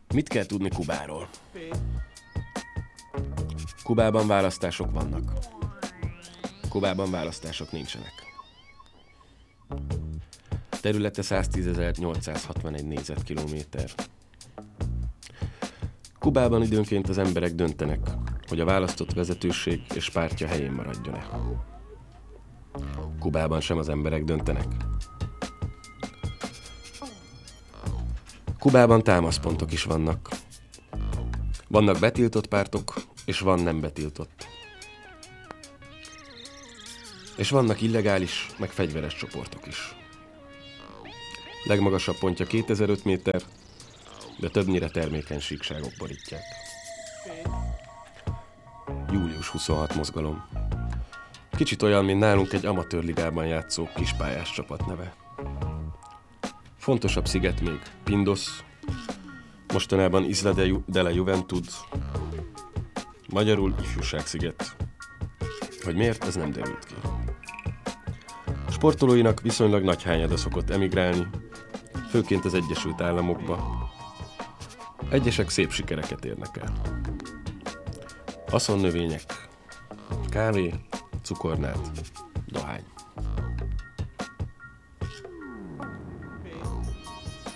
Mit kell tudni Kubáról? Kubában választások vannak. Kubában választások nincsenek. Területe 110.861 négyzetkilométer. Kubában időnként az emberek döntenek, hogy a választott vezetőség és pártja helyén maradjon-e. Kubában sem az emberek döntenek. Kubában támaszpontok is vannak. Vannak betiltott pártok, és van nem betiltott. És vannak illegális, meg fegyveres csoportok is. Legmagasabb pontja 2005 méter, de többnyire termékeny síkságok borítják. Július 26 mozgalom. Kicsit olyan, mint nálunk egy amatőr ligában játszó kispályás csapat neve. Fontosabb sziget még Pindos, mostanában Isla de la Juventud, magyarul Ifjúságsziget. Hogy miért, ez nem derült ki. Sportolóinak viszonylag nagy hányada szokott emigrálni, főként az Egyesült Államokba. Egyesek szép sikereket érnek el. Haszonnövények, kávé, cukornát, dohány.